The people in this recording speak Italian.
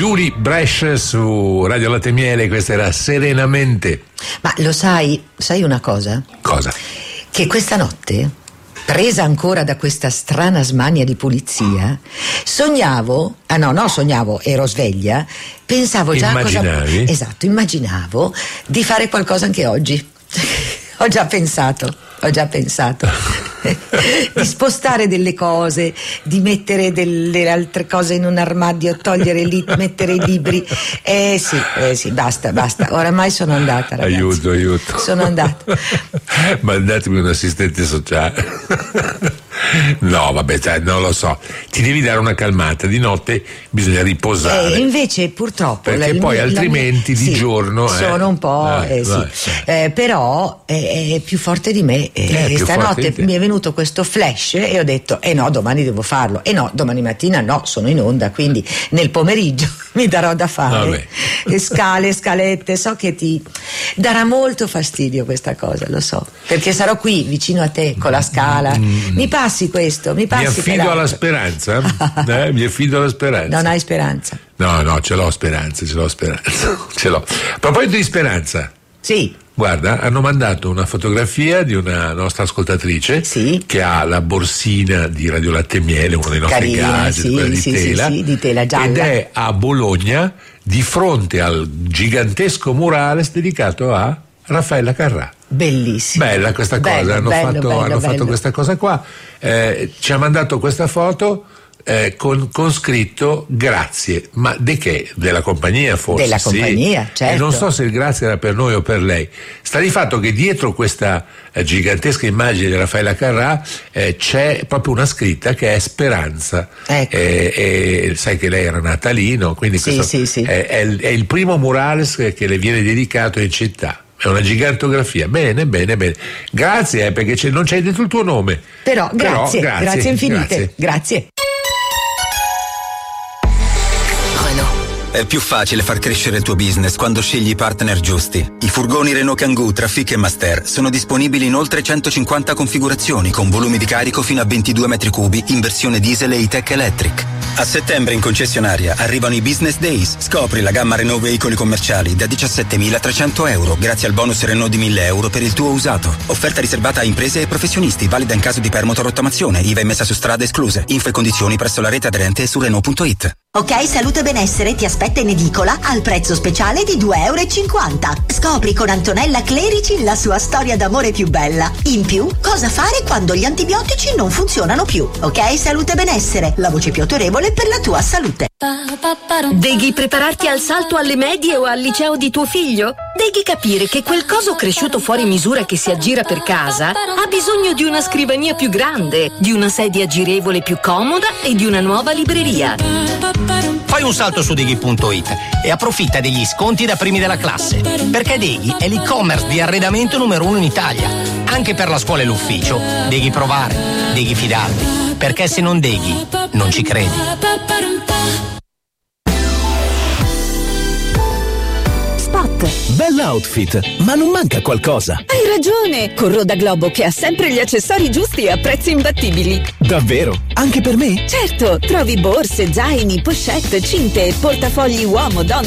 Julie Bresh su Radio Latte e Miele, questa era Serenamente. Ma lo sai una cosa? Cosa? Che questa notte, presa ancora da questa strana smania di pulizia, sognavo, ero sveglia, pensavo già Immaginavi? Immaginavo di fare qualcosa anche oggi. Ho già pensato di spostare delle cose, di mettere delle altre cose in un armadio, togliere lì, mettere i libri. Sì, basta, oramai sono andata, ragazzi. Aiuto. Sono andata. Mandatemi un assistente sociale. No, vabbè, non lo so. Ti devi dare una calmata, di notte bisogna riposare. Invece purtroppo perché poi altrimenti di giorno sono un po' però è più forte di me. Stanotte mi è venuto questo flash e ho detto no, domani devo farlo, no, domani mattina no, sono in onda, quindi nel pomeriggio mi darò da fare. Scalette, so che ti darà molto fastidio questa cosa, lo so, perché sarò qui vicino a te con la scala. Mi passi questo, mi affido alla speranza. Mi affido alla speranza. Non hai speranza? No, ce l'ho speranza. Ce l'ho. A proposito di speranza. Sì. Guarda, hanno mandato una fotografia di una nostra ascoltatrice che ha la borsina di Radio Latte e Miele, uno dei nostri gadget, quella di tela gialla. Ed è a Bologna di fronte al gigantesco murales dedicato a Raffaella Carrà. Bellissimo. Bella questa cosa, hanno fatto questa cosa qua. Ci ha mandato questa foto con scritto grazie, ma di che? Della compagnia forse? Della compagnia, certo. E non so se il grazie era per noi o per lei. Sta di fatto che dietro questa gigantesca immagine di Raffaella Carrà c'è proprio una scritta che è Speranza. Ecco. Sai che lei era nata lì, no? Quindi questo è il primo murales che le viene dedicato in città. È una gigantografia. Bene. Grazie, perché non c'hai detto il tuo nome. Però grazie infinite. Grazie. È più facile far crescere il tuo business quando scegli i partner giusti. I furgoni Renault Kangoo, Trafic e Master sono disponibili in oltre 150 configurazioni con volumi di carico fino a 22 metri cubi in versione diesel e E-Tech Electric. A settembre in concessionaria arrivano i Business Days. Scopri la gamma Renault veicoli commerciali da 17.300 euro grazie al bonus Renault di 1.000 euro per il tuo usato. Offerta riservata a imprese e professionisti, valida in caso di permuta rottamazione, IVA emessa su strada escluse. Info e condizioni presso la rete aderente e su Renault.it. Ok, Salute e Benessere ti aspetta in edicola al prezzo speciale di 2,50 euro. Scopri con Antonella Clerici la sua storia d'amore più bella. In più, cosa fare quando gli antibiotici non funzionano più. Ok, Salute e Benessere, la voce più autorevole per la tua salute. Devi prepararti al salto alle medie o al liceo di tuo figlio? Devi capire che quel coso cresciuto fuori misura che si aggira per casa ha bisogno di una scrivania più grande, di una sedia girevole più comoda e di una nuova libreria. Fai un salto su Deghi.it e approfitta degli sconti da primi della classe, perché Deghi è l'e-commerce di arredamento numero 1 in Italia. Anche per la scuola e l'ufficio devi provare, devi fidarti, perché se non Deghi non ci credi. Bell'outfit, ma non manca qualcosa. Hai ragione, corro da Globo che ha sempre gli accessori giusti a prezzi imbattibili. Davvero? Anche per me? Certo, trovi borse, zaini, pochette, cinte, portafogli uomo, donna